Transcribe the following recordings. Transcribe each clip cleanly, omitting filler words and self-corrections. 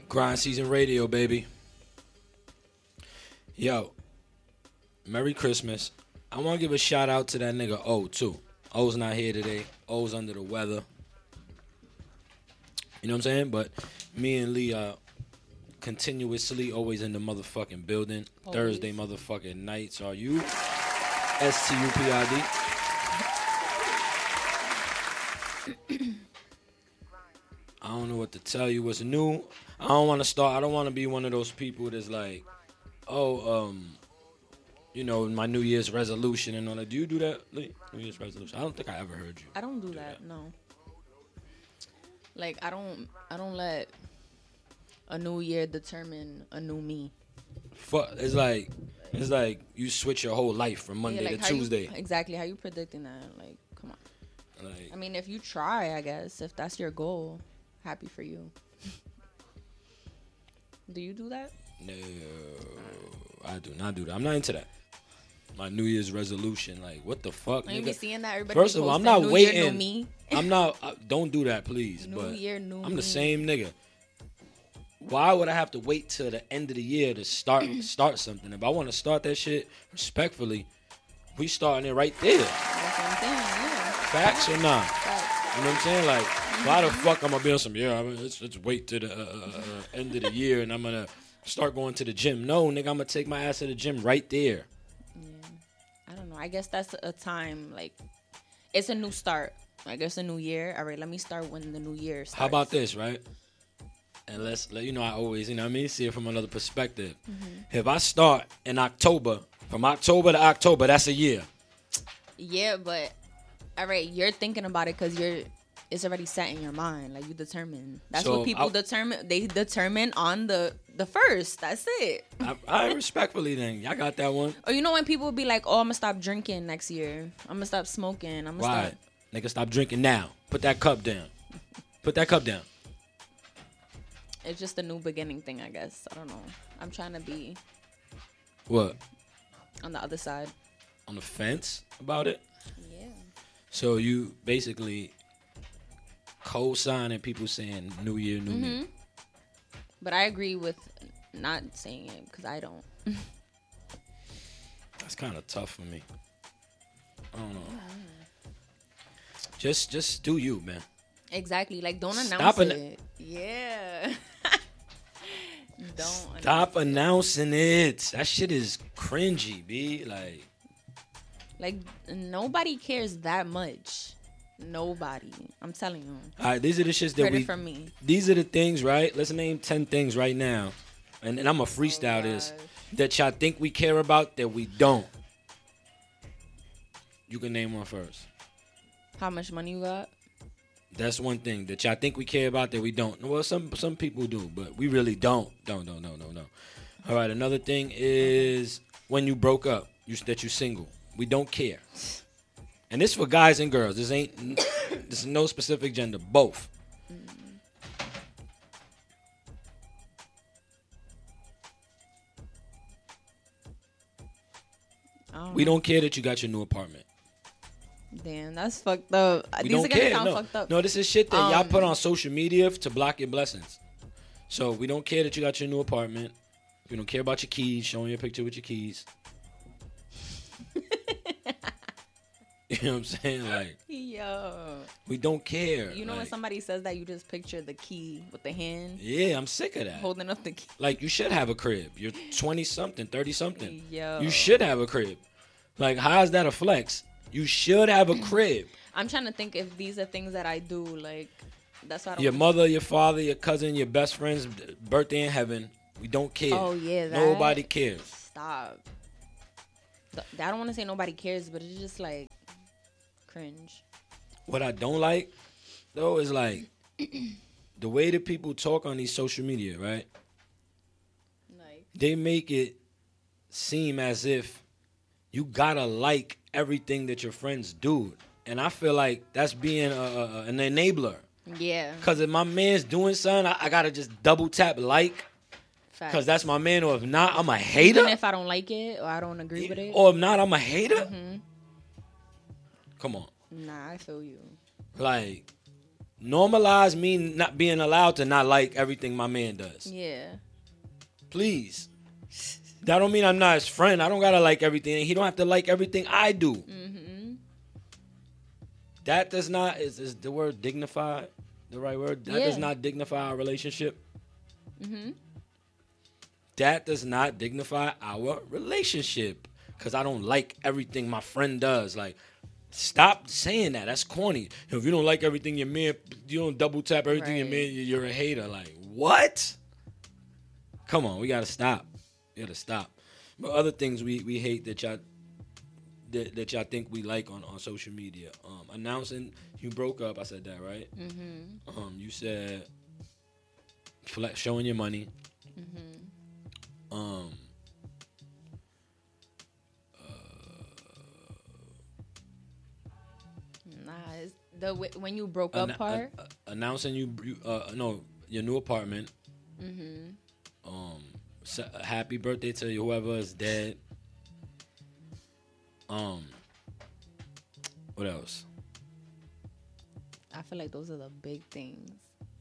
Grind Season Radio, baby. Yo, Merry Christmas. I want to give a shout out to that nigga O, too. O's not here today. O's under the weather. You know what I'm saying? But me and Lee are continuously always in the motherfucking building. Always. Thursday motherfucking nights. Are you? STUPID. I don't know what to tell you. What's new? I don't want to start. I don't want to be one of those people that's like, you know, my New Year's resolution and all that. Do you do that, Lee? New Year's resolution? I don't think I ever heard you. I don't do that. No. Like I don't let a new year determine a new me. It's like you switch your whole life from Monday to Tuesday. Exactly. How you predicting that? Like, come on. Like, I mean, if you try, I guess, if that's your goal, happy for you. Do you do that? No, I do not do that. I'm not into that. My New Year's resolution, like, what the fuck? You be seeing that everybody. First of all, I'm not waiting. Year, new me. I'm not. Don't do that, please. New but year, new I'm me. the same nigga. Why would I have to wait till the end of the year to start something? If I want to start that shit respectfully, we starting it right there. That's what I'm saying. Yeah. Facts or not? Facts. You know what I'm saying? Like, why the fuck I'm gonna be on some? Yeah, let's wait till the end of the year and I'm gonna start going to the gym. No, nigga, I'm gonna take my ass to the gym right there. Yeah. I don't know. I guess that's a time, like, it's a new start. I guess a new year. All right, let me start when the new year starts. How about this, right? And let's let you know, I always, you know what I mean, see it from another perspective. Mm-hmm. If I start in October, from October to October, that's a year. Yeah, but all right, you're thinking about it because it's already set in your mind. Like, you determine. That's so what people determine. They determine on the first. That's it. I respectfully then. Y'all got that one. Or you know when people be like, oh, I'm going to stop drinking next year. I'm going to stop smoking. I'm going to stop. Nigga, stop drinking now. Put that cup down. Put that cup down. It's just a new beginning thing, I guess. I don't know. I'm trying to be... What? On the other side. On the fence about it? Yeah. So you basically co-signing people saying new year, new me. But I agree with not saying it because I don't. That's kind of tough for me. I don't know. Just do you, man. Exactly. Like, don't announce it. Yeah. Stop announcing it. That shit is cringy, B. Like, nobody cares that much. Nobody. I'm telling you. All right, these are the shits that from me. These are the things, right? Let's name 10 things right now. And I'm going to freestyle this. That y'all think we care about that we don't. You can name one first. How much money you got? That's one thing that y'all think we care about that we don't. Well, some people do, but we really don't. No. All right, another thing is when you broke up, that you single. We don't care. And this for guys and girls. This is no specific gender. Both. We don't care that you got your new apartment. Damn, that's fucked up. We These don't are gonna care. sound fucked up. No, this is shit that y'all put on social media to block your blessings. So we don't care that you got your new apartment. We don't care about your keys, showing your picture with your keys. You know what I'm saying? Like, yo, we don't care. You know, when somebody says that, you just picture the key with the hand. Yeah, I'm sick of that. Holding up the key. Like, you should have a crib. You're 20-something, 30-something. Yo. You should have a crib. Like, how is that a flex? You should have a crib. I'm trying to think if these are things that I do. Like, that's why I don't. Your mother, your father, your cousin, your best friend's birthday in heaven. We don't care. Oh, yeah. Nobody cares. Stop. I don't want to say nobody cares, but it's just like cringe. What I don't like, though, is like the way that people talk on these social media, right? Like, they make it seem as if you gotta like everything that your friends do. And I feel like that's being an enabler. Yeah. Because if my man's doing something, I gotta just double tap like. Because that's my man. Or if not, I'm a hater. Even if I don't like it or I don't agree with it. Or if not, I'm a hater. Mm-hmm. Come on. Nah, I feel you. Like, Normalize me not being allowed to not like everything my man does. Yeah. Please. That don't mean I'm not his friend. I don't gotta like everything. He don't have to like everything I do. Mm-hmm. That does not is the word dignify the right word? That does not dignify our relationship. Mm-hmm. That does not dignify our relationship. Because I don't like everything my friend does. Like, stop saying that. That's corny. If you don't like everything your man, you don't double tap everything your man, you're a hater. Like, what? Come on, we gotta stop. We gotta stop. But other things we hate that y'all think we like on social media. Announcing you broke up. I said that, right? Mm-hmm. You said showing your money. Mm-hmm. It's the when you broke up part. Announcing your new apartment. Mm-hmm. Happy birthday to whoever is dead. What else? I feel like those are the big things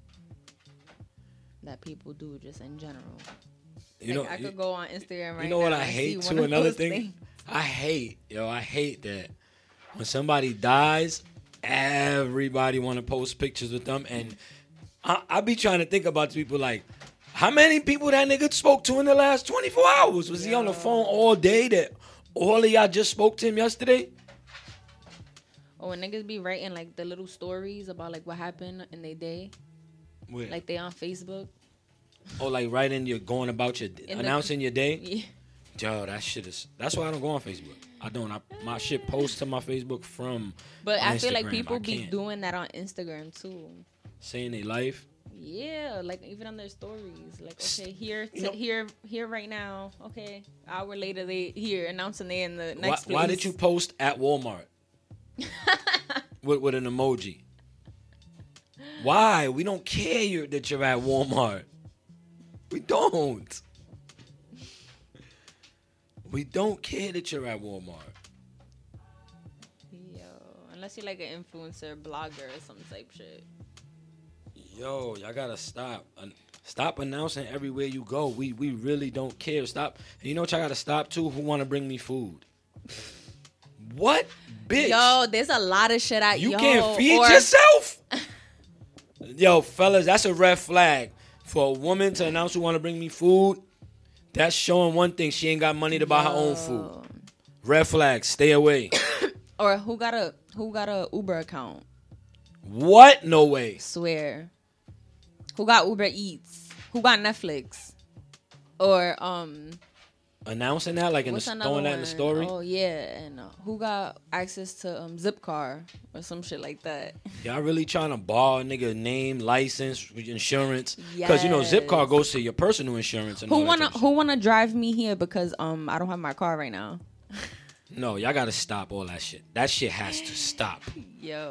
that people do just in general. I could go on Instagram right now. You know what I hate too? Another thing I hate that when somebody dies, everybody want to post pictures with them, and I be trying to think about people like, how many people that nigga spoke to in the last 24 hours? Was he on the phone all day that all of y'all just spoke to him yesterday? Or when niggas be writing like the little stories about like what happened in their day. Where? Like they on Facebook. Oh, like writing going about your announcing your day? Yeah. Yo, that's why I don't go on Facebook. I don't. My shit posts to my Facebook from But I feel Instagram. like people be doing that on Instagram too. Saying their life? Yeah, like even on their stories. Like, okay, here right now. Okay, hour later they here announcing they in the next place. Why did you post at Walmart? with an emoji. Why? We don't care that you're at Walmart. We don't. We don't care that you're at Walmart. Yo, unless you're like an influencer, blogger, or some type shit. Yo, y'all gotta stop. Stop announcing everywhere you go. We really don't care. Stop. And you know what y'all gotta stop too? Who wanna bring me food? What? Bitch. Yo, there's a lot of shit out. You can't feed yourself? Yo, fellas, that's a red flag. For a woman to announce who want to bring me food, that's showing one thing. She ain't got money to buy her own food. Red flag, stay away. Or who got a Uber account? What? No way. Swear. Who got Uber Eats? Who got Netflix? Or announcing that, like throwing that in the story. Oh yeah, and who got access to Zipcar or some shit like that? Y'all really trying to borrow a nigga name, license, insurance? Because you know Zipcar goes to your personal insurance. And who wanna drive me here because I don't have my car right now? No, y'all gotta stop all that shit. That shit has to stop. Yo.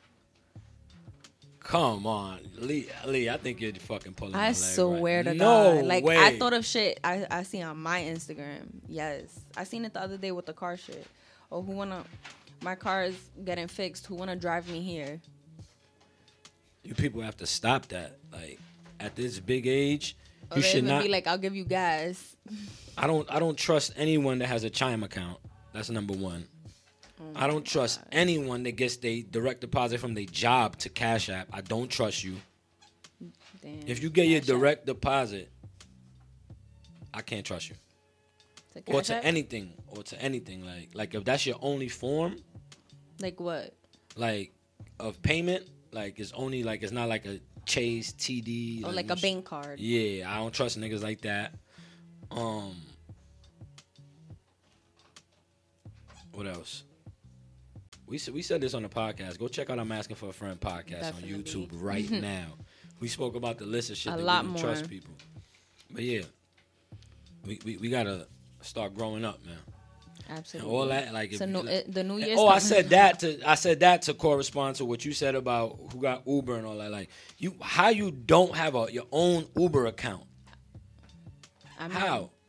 Come on, Lee, I think you're fucking pulling my leg. I swear to no God. Like, way. I thought of shit I see on my Instagram. Yes. I seen it the other day with the car shit. Or my car is getting fixed. Who wanna drive me here? You people have to stop that. Like, at this big age, you should not be like, I'll give you gas. I don't trust anyone that has a Chime account. That's number one. I don't trust anyone that gets their direct deposit from their job to Cash App. I don't trust you. Damn, if you get your direct deposit, I can't trust you. Or to anything. Like if that's your only form. Like what? Like of payment. Like it's only like it's not like a Chase, TD. Or like a bank card. Yeah, I don't trust niggas like that. What else? We said this on the podcast. Go check out I'm Asking for a Friend podcast Definitely. On YouTube right now. We spoke about the list of shit that we don't trust people. But yeah, we gotta start growing up, man. Absolutely. And all that, like the New Year's. Oh, I said that to correspond to what you said about who got Uber and all that. Like how you don't have your own Uber account? How?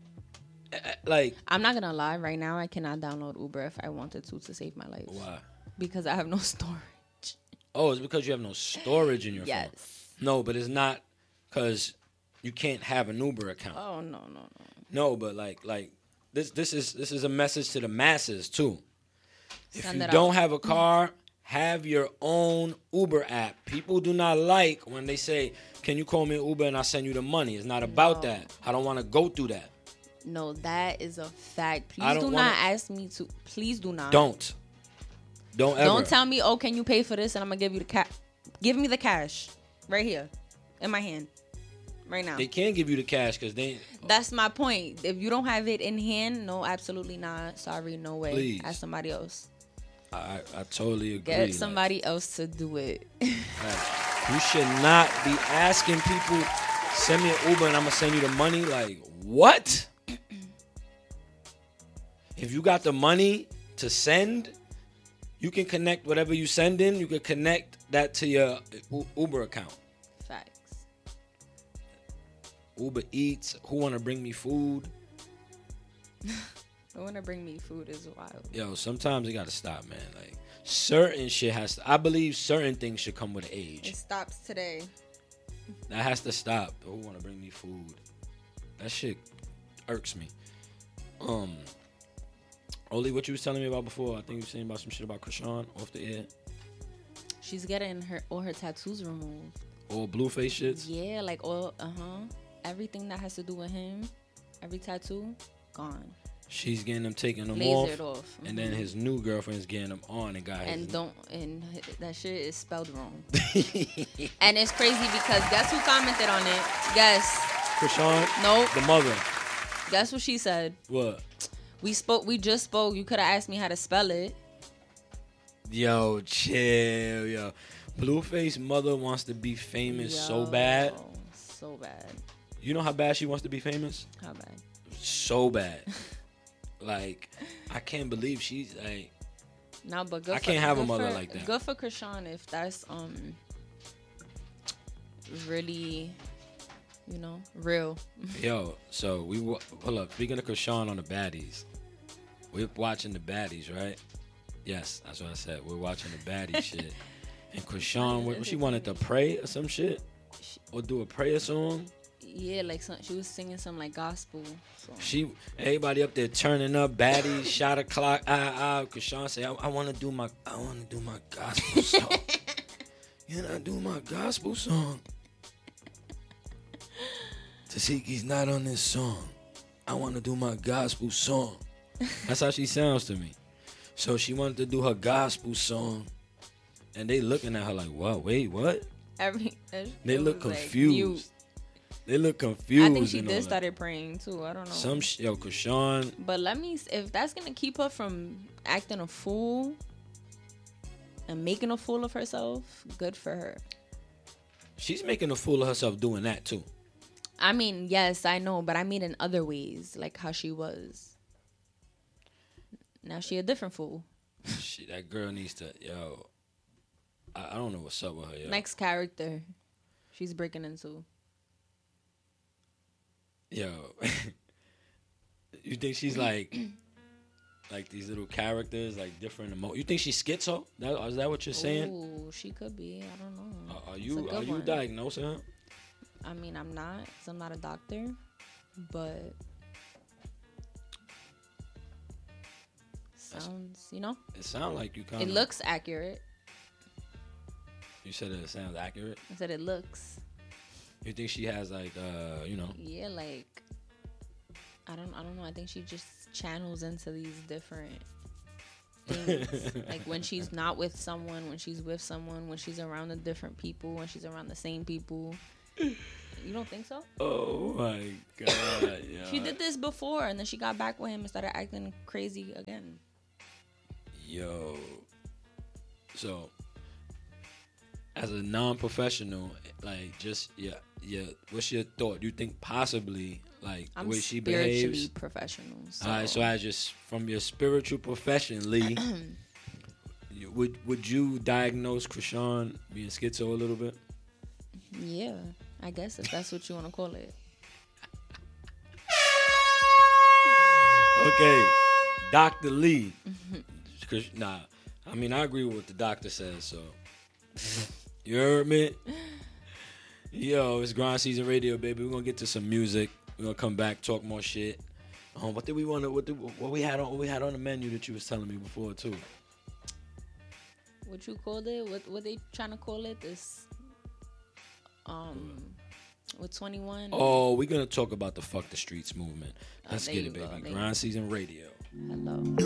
Like, I'm not gonna lie. Right now, I cannot download Uber if I wanted to save my life. Why? Because I have no storage. Oh, it's because you have no storage in your phone. Yes. No, but it's not because you can't have an Uber account. Oh, no. No, but like this is a message to the masses too. If you Send it don't out. have a car, have your own Uber app. People do not like when they say, "Can you call me an Uber and I'll send you the money?" It's not about that. I don't want to go through that. No, that is a fact. I Please don't do wanna- not ask me to. Please do not. Don't ever. Don't tell me, oh, can you pay for this? And I'm going to give you the cash. Give me the cash right here in my hand right now. They can't give you the cash because they. That's my point. If you don't have it in hand, no, absolutely not. Sorry, no way. Please. Ask somebody else. I totally agree. Get somebody else to do it. Like, you should not be asking people, send me an Uber and I'm going to send you the money. Like, what? If you got the money to send, you can connect whatever you send in. You can connect that to your Uber account. Facts. Uber Eats, who want to bring me food? Who want to bring me food is wild. Yo, sometimes it got to stop, man. Like, certain shit has to, I believe certain things should come with It age. stops today. That has to stop. Who want to bring me food? That shit irks me. Oli, what you was telling me about before? I think you were saying about some shit about Krishan off the air. She's getting all her tattoos removed. All Blueface shits. Yeah, like all, everything that has to do with him, every tattoo, gone. She's getting them taking them Lasered off, off. and then his new girlfriend's getting them on and got his. And that shit is spelled wrong. And it's crazy because guess who commented on it? Guess. Krishan. Nope. The mother. Guess what she said? What? We just spoke. You could have asked me how to spell it. Yo, chill, yo. Blueface mother wants to be famous so bad. So bad. You know how bad she wants to be famous? How bad? So bad. Like, I can't believe she's like. No, but good. I can't have a mother like that. Good for Krishan if that's really, real. Yo, so hold up. Speaking of Krishan on the baddies, we're watching the baddies, right? Yes, that's what I said. We're watching the baddie shit. And Krishan, what she wanted to pray or some shit, or do a prayer song. Yeah, like she was singing some like gospel song. Everybody up there turning up, baddies, shot o'clock. Krishan said, I want to do my gospel song. I do my gospel song. Tasiki's not on this song. I want to do my gospel song. That's how she sounds to me. So she wanted to do her gospel song, and they looking at her like, "What? Wait, what?" They look confused. They look confused. I think she did started praying too. I don't know. Krishan. But if that's gonna keep her from acting a fool and making a fool of herself, good for her. She's making a fool of herself doing that too. I mean, yes, I know, but I mean in other ways, like how she was. Now she a different fool. That girl needs to, I don't know what's up with her, yo. Next character she's breaking into. Yo. You think she's like these little characters, like different emotions? You think she's schizo? Is that what you're saying? Oh, she could be. I don't know. Are you diagnosing her? I mean, I'm not, because I'm not a doctor, but sounds, It sounds like you kind of. It looks accurate. You said it sounds accurate? I said it looks. You think she has like, Yeah, like, I don't know. I think she just channels into these different things. Like when she's not with someone, when she's with someone, when she's around the different people, when she's around the same people. You don't think so? Oh my God. Yeah. She did this before and then she got back with him and started acting crazy again. Yo. So, as a non-professional, like, just, what's your thought? Do you think possibly, like, the way she behaves? I'm spiritually professional. So. All right, so I just, from your spiritual profession, Lee, would you diagnose Krishan being schizo a little bit? Yeah, I guess if that's what you want to call it. Okay, Dr. Lee. Nah, I mean, I agree with what the doctor says, so. You heard me? Yo, it's Grind Season Radio, baby. We're gonna get to some music. We're gonna come back, talk more shit. What did we want to? What we had on the menu that you was telling me before too? What you called it? What they trying to call it? This with 21. Oh, we're gonna talk about the Fuck the Streets movement. Let's there get you it, baby. go. Grind Season Radio. Hello.